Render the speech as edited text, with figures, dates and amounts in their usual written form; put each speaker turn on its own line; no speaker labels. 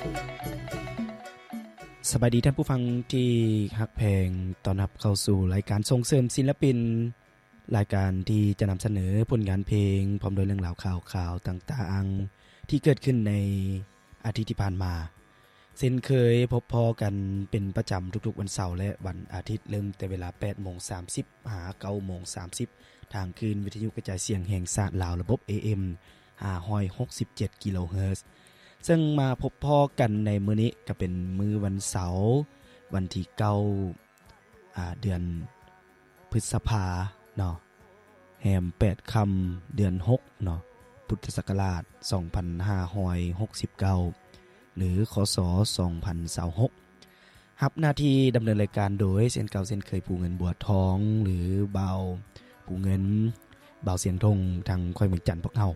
สบายดีท่านผู้ฟังที่ฮักแพงต้อนรับเข้าสู่รายการส่งเสริมศิลปินรายการที่จะนำเสนอผลงานเพลงพร้อมด้วยเรื่องราวข่าวๆต่างๆที่เกิดขึ้นในอาทิตย์ที่ผ่านมาเช่นเคยพบพอกันเป็นประจำทุกๆวันเสาร์และวันอาทิตย์เริ่มแต่เวลา 8:30 หา 9:30 ทางคืนวิทยุกระจายเสียงแห่งชาติลาวระบบ AM 567 กิโลเฮิรตซ์ซึ่งมาพบพอกันในมื้อนี้ก็เป็นมื้อวันเสาร์วันที่9เดือนพฤษภาเนาะแฮม8ค่ำเดือน6เนาะพุทธศักราช2569หรือคศ2026รับหน้าที่ดำเนินรายการโดยเส้นเก่าเส้นเคยผู้เงินบัวทองหรือเบาผู้เงินเบาเสียงทงทางค่อยเมืองจันทน์พวกเฮา